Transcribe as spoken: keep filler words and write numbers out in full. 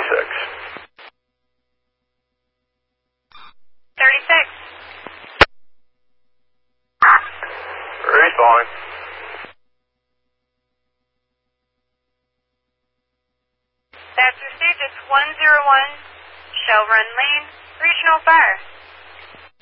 thirty-six. thirty-six. Respond. That's received. It's one zero one Shell Run Lane, Regional Fire.